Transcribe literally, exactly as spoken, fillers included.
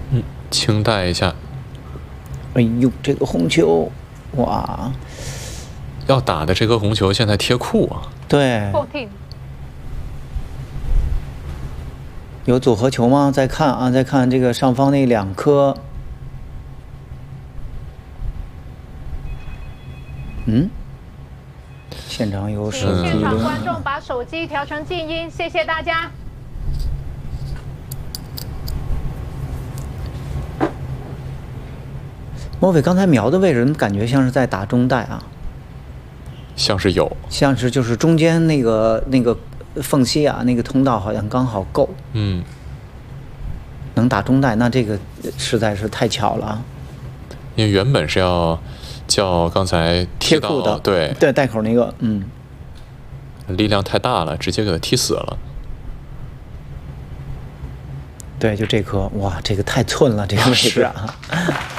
嗯，轻带一下。 哎呦，这个红球，哇！ 要打的这颗红球现在贴库啊。 对。有组合球吗？再看啊，再看这个上方那两颗。嗯？现场有手机。 现场观众把手机调成静音，谢谢大家。 莫非刚才瞄的位置，怎么感觉像是在打中带啊？ 像是有， 像是就是中间那个那个缝隙啊，那个通道好像刚好够。 嗯， 能打中带，那这个实在是太巧了。 因为原本是要叫刚才贴库的， 对对带口那个，嗯， 力量太大了，直接给他踢死了。 对，就这颗，哇，这个太寸了，这个位置啊。